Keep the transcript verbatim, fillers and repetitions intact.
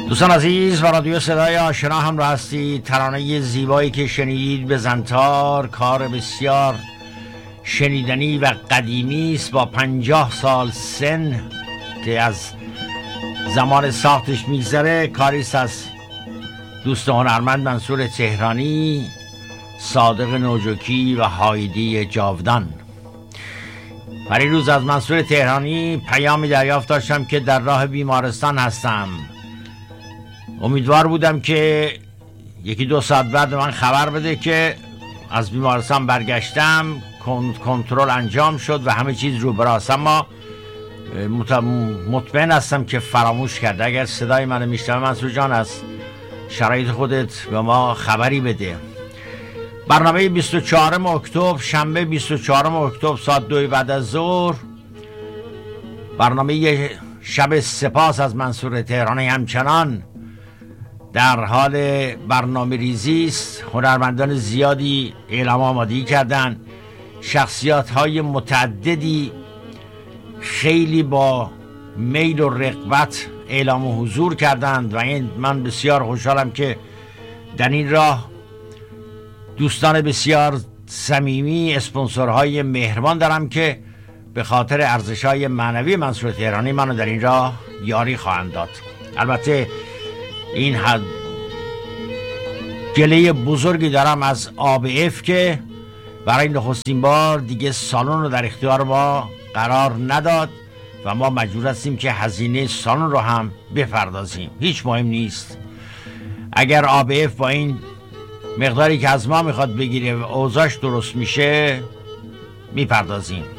دوستان عزیز و رادیو صدای آشنا هم را هستید. ترانه زیبایی که شنیدید به زنتار کار بسیار شنیدنی و قدیمی است با پنجاه سال سن که از زمان ساختش میگذره. کاریست از دوست هنرمند منصور تهرانی، صادق نوجوکی و هایدی جاودان. برای روز از منصور تهرانی پیامی دریافت داشتم که در راه بیمارستان هستم. امیدوار بودم که یکی دو ساعت بعد من خبر بده که از بیمارستان برگشتم، کنترل انجام شد و همه چیز رو براست، اما مطمئن هستم که فراموش کرده. اگر صدای منو میشنوه منصور جان، از شرایط خودت به ما خبری بده. برنامه بیست و چهارم اکتبر، شنبه بیست و چهارم اکتبر ساعت دو بعد از ظهر، برنامه شب سپاس از منصور تهرانی همچنان در حال برنامه ریزی است. هنرمندان زیادی اعلام آمادگی کردن، شخصیات های متعددی خیلی با میل و رغبت اعلام حضور کردند و این من بسیار خوشحالم که در این راه دوستان بسیار صمیمی، اسپانسرهای مهربان دارم که به خاطر ارزش‌های معنوی منصور تهرانی منو در این راه یاری خواهند داد. البته این حد گله بزرگی دارم از آب اف که برای نخستین بار دیگه سالن رو در اختیار ما قرار نداد و ما مجبور هستیم که هزینه سالن رو هم بپردازیم. هیچ مهم نیست، اگر آب اف با این مقداری که از ما میخواد بگیره و اوضاعش درست میشه میپردازیم.